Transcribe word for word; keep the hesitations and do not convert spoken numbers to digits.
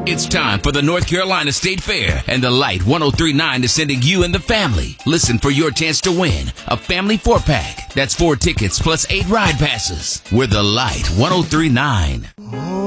It's time for the North Carolina State Fair, and the Light one oh three point nine is sending you and the family. Listen for your chance to win a family four-pack. That's four tickets plus eight ride passes. We're the Light one oh three point nine.